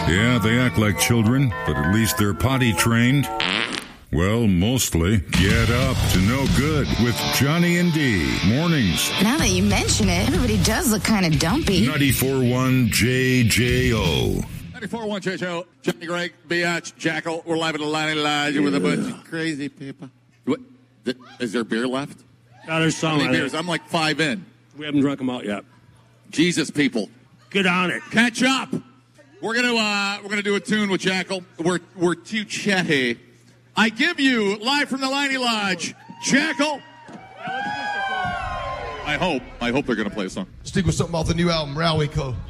Yeah, they act like children, but at least they're potty trained. Well, mostly. Get up to no good with Johnny and D. Mornings. Now that you mention it, everybody does look kind of dumpy. 94.1 JJO. 94.1 JJO. Johnny Greg, Biatch, Jackal. We're live at the Lightning Lodge with a bunch of crazy people. What? Is there beer left? No, there's some. How many beers? I'm like 5 in. We haven't drunk them out yet. Jesus, people. Get on it. Catch up. We're gonna do a tune with Jackal. We're too chatty. I give you, live from the Lightning Lodge, Jackal. I hope they're going to play a song. Stick with something off the new album, Rally Code.